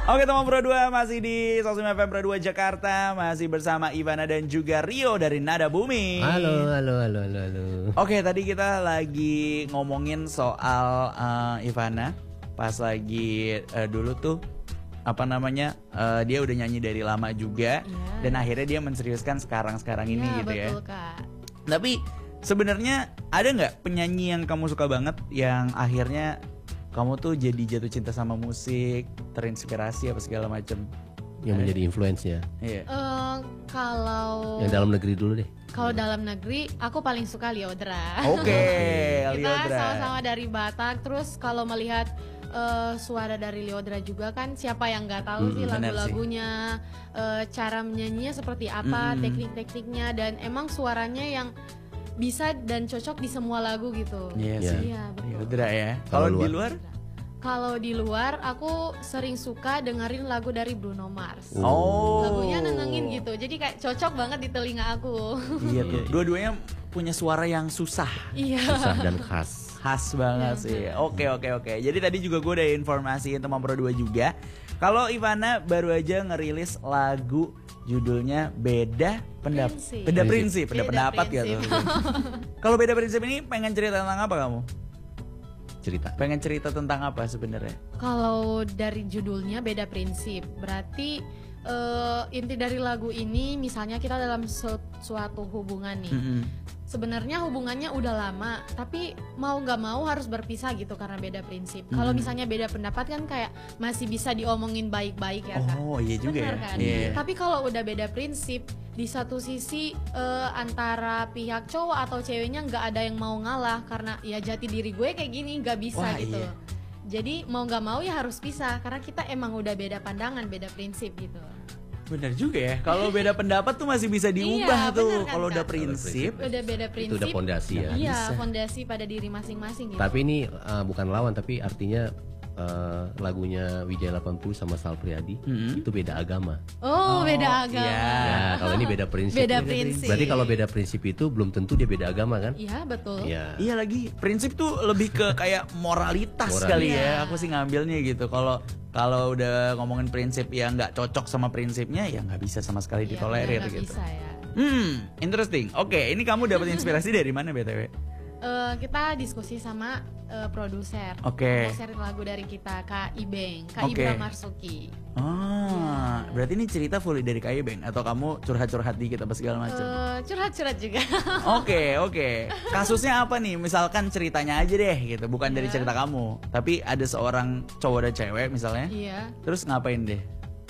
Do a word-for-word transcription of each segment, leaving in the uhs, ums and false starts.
Oke teman Pro dua masih di Sosmed F M Pro dua Jakarta. Masih bersama Ivana dan juga Rio dari Nada Bumi. Halo, halo, halo, halo, halo. Oke tadi kita lagi ngomongin soal uh, Ivana. Pas lagi uh, dulu tuh apa namanya uh, dia udah nyanyi dari lama juga. Yeah. Dan akhirnya dia menseriuskan sekarang-sekarang ini yeah, gitu ya. Betul Kak. Tapi sebenarnya ada nggak penyanyi yang kamu suka banget yang akhirnya kamu tuh jadi jatuh cinta sama musik, terinspirasi apa segala macam? Yang ada? Menjadi influence ya? Iya. Uh, kalau yang dalam negeri dulu deh. Kalau dalam negeri, aku paling suka Lyodra. Oke, okay, Kita Lyodra. sama-sama dari Batak. Terus kalau melihat uh, suara dari Lyodra juga kan, siapa yang nggak tahu hmm, sih lagu-lagunya, uh, cara menyanyinya seperti apa, hmm. teknik-tekniknya, dan emang suaranya yang bisa dan cocok di semua lagu gitu. Iya yeah, sih. Iya, betul. Lyodra ya. Kalau di luar? Kalau di luar aku sering suka dengerin lagu dari Bruno Mars. Oh. Lagunya nenangin gitu. Jadi kayak cocok banget di telinga aku. Iya tuh. Dua-duanya punya suara yang susah. Iya. Susah dan khas. Khas banget ya, sih. Oke oke oke. Jadi tadi juga gue udah informasiin teman Pro dua juga. Kalau Ivana baru aja ngerilis lagu judulnya Beda Pendapat. Beda Prinsip, beda, beda pendapat gitu. Kalau Beda Prinsip ini pengen cerita tentang apa kamu? Cerita. Pengen cerita tentang apa sebenarnya? Kalau dari judulnya Beda Prinsip, berarti uh, inti dari lagu ini misalnya kita dalam su- suatu hubungan nih. Mm-hmm. Sebenarnya hubungannya udah lama, tapi mau nggak mau harus berpisah gitu karena beda prinsip. Mm-hmm. Kalau misalnya beda pendapat kan kayak masih bisa diomongin baik-baik ya kan. Oh iya juga. Bener, ya. Kan? Yeah. Tapi kalau udah beda prinsip, di satu sisi uh, antara pihak cowok atau ceweknya nggak ada yang mau ngalah karena ya jati diri gue kayak gini nggak bisa. Wah, gitu. Iya. Jadi mau nggak mau ya harus pisah karena kita emang udah beda pandangan, beda prinsip gitu. Bener juga ya. Kalau beda pendapat tuh masih bisa diubah iya, tuh. Kan, kalau udah prinsip, udah beda prinsip. Itu udah fondasi ya. Iya, fondasi pada diri masing-masing gitu. Tapi ini uh, bukan lawan, tapi artinya uh, lagunya Wijaya delapan puluh sama Sal Priadi mm-hmm. itu beda agama. Oh, oh beda agama. Iya. Ya, kalau ini beda prinsip. Beda prinsip. Berarti kalau beda prinsip itu belum tentu dia beda agama kan? Iya, betul. Iya. Iya lagi. Prinsip tuh lebih ke kayak moralitas Moral. kali ya. Aku sih ngambilnya gitu. Kalau Kalau udah ngomongin prinsip yang nggak cocok sama prinsipnya, ya nggak bisa sama sekali ya, ditolerir gak gitu. Bisa, ya. Hmm, interesting. Oke, okay, ini kamu dapat inspirasi dari mana B T W? Uh, kita diskusi sama uh, produser. Oke. Okay. Produser lagu dari kita Kak Ibeng, Kak okay. Ibra Marsuki. Ah, ya. Berarti ini cerita fully dari Kak Ibeng atau kamu curhat-curhat dikit apa segala macam? Uh, curhat-curhat juga. Oke, oke. Okay, okay. Kasusnya apa nih? Misalkan ceritanya aja deh gitu, bukan yeah. dari cerita kamu. Tapi ada seorang cowok dan cewek misalnya. Iya. Yeah. Terus ngapain deh?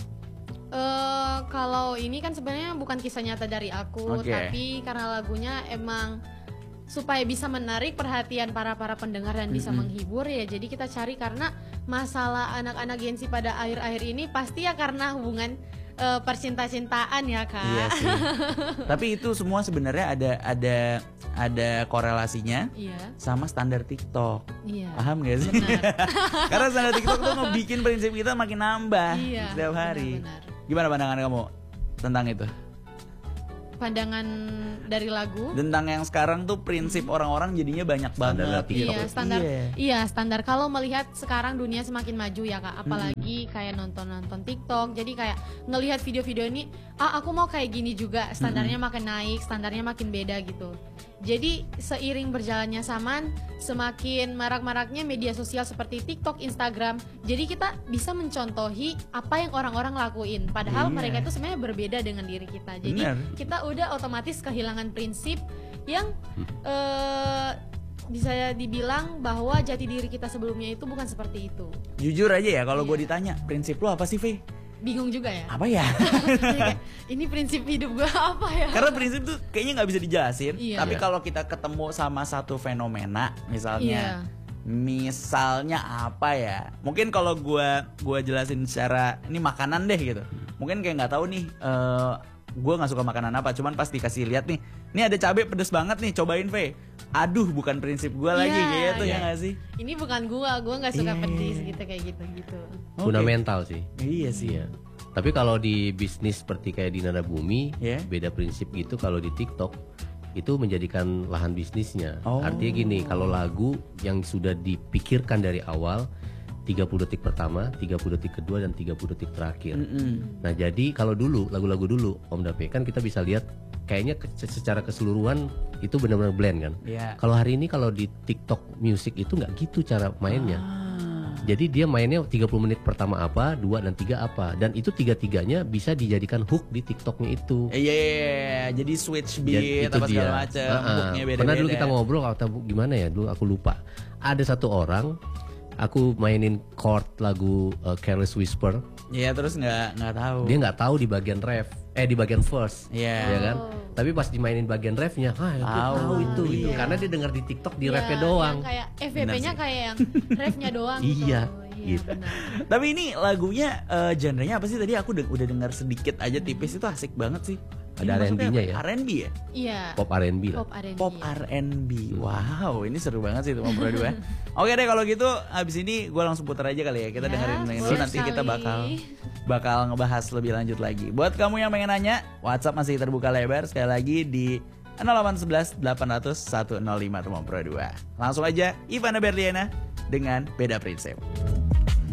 Uh, kalau ini kan sebenarnya bukan kisah nyata dari aku, okay. tapi karena lagunya emang supaya bisa menarik perhatian para para pendengar dan bisa mm-hmm. menghibur ya, jadi kita cari karena masalah anak-anak Gen Z pada akhir-akhir ini pasti ya karena hubungan uh, percinta-cintaan ya Kak. Iya sih. Tapi itu semua sebenarnya ada ada ada korelasinya iya. sama standar TikTok. Iya. Paham gak sih? Karena standar TikTok tuh ngebikin prinsip kita makin nambah iya, setiap hari. Benar-benar. Gimana pandangan kamu tentang itu? Pandangan dari lagu tentang yang sekarang tuh prinsip hmm. orang-orang jadinya banyak banget gitu. Iya, standar. Iya. iya, standar. Kalau melihat sekarang dunia semakin maju ya Kak, apalagi hmm. kayak nonton-nonton TikTok. Jadi kayak ngelihat video-video ini, ah aku mau kayak gini juga. Standarnya hmm. makin naik, standarnya makin beda gitu. Jadi seiring berjalannya zaman, semakin marak-maraknya media sosial seperti TikTok, Instagram. Jadi kita bisa mencontohi apa yang orang-orang lakuin. Padahal yeah. mereka itu sebenarnya berbeda dengan diri kita. Jadi Bener. kita udah otomatis kehilangan prinsip yang uh, bisa dibilang bahwa jati diri kita sebelumnya itu bukan seperti itu. Jujur aja ya, kalau yeah. gue ditanya, prinsip lo apa sih, Vi? Bingung juga ya. Apa ya? Kayak, ini prinsip hidup gue apa ya? Karena prinsip tuh kayaknya nggak bisa dijelasin. Iya. Tapi kalau kita ketemu sama satu fenomena, misalnya, iya. misalnya apa ya? Mungkin kalau gue gue jelasin secara ini makanan deh gitu. Mungkin kayak nggak tahu nih. Uh, gue nggak suka makanan apa, cuman pas dikasih lihat nih, ini ada cabai pedes banget nih, cobain V. Aduh, bukan prinsip gue lagi yeah, gitu yeah. ya nggak sih? Ini bukan gue, gue nggak suka yeah. pedes gitu kayak gitu gitu. Okay. Fundamental sih. Iya sih. Iya. Tapi kalau di bisnis seperti kayak di Nada Bumi, yeah. beda prinsip gitu. Kalau di TikTok itu menjadikan lahan bisnisnya. Oh. Artinya gini, kalau lagu yang sudah dipikirkan dari awal tiga puluh detik pertama, tiga puluh detik kedua, dan tiga puluh detik terakhir. Mm-hmm. Nah jadi kalau dulu lagu-lagu dulu Om Dape kan kita bisa lihat kayaknya ke, secara keseluruhan itu benar-benar blend kan. Yeah. Kalau hari ini kalau di TikTok Music itu nggak gitu cara mainnya. Ah. Jadi dia mainnya tiga puluh menit pertama apa, dua dan tiga apa, dan itu tiga-tiganya bisa dijadikan hook di TikToknya itu. Iya, yeah, yeah, yeah. Jadi switch beat apa segala macam, uh-uh. hooknya beda-beda. Pernah dulu kita ngobrol atau gimana ya, dulu aku lupa. Ada satu orang, aku mainin chord lagu uh, Careless Whisper. Iya, yeah, terus nggak nggak tahu. Dia nggak tahu di bagian ref, eh di bagian verse. Iya, yeah. ya kan. Tapi pas dimainin bagian refnya, ah itu tahu, tahu itu iya. itu karena dia dengar di TikTok di yeah, refnya doang. Yang kayak F V P-nya kayak yang refnya doang. Iya. Iya, gitu. Tapi ini lagunya uh, genrenya apa sih? Tadi aku udah, udah dengar sedikit aja tipis, itu asik banget sih. Ada R and B-nya ya? R and B ya? Iya. Pop R and B lah. Pop R and B. Pop R and B. Wow, ini seru banget sih itu ngobrol dua. Oke deh kalau gitu, abis ini gue langsung putar aja kali ya. Kita ya, dengerin dulu, nanti kita bakal bakal ngebahas lebih lanjut lagi. Buat kamu yang pengen nanya, WhatsApp masih terbuka lebar sekali lagi di nol delapan satu satu delapan nol nol satu nol lima Ngobrol dua. Langsung aja Ivana Berliana dengan Beda Prinsip.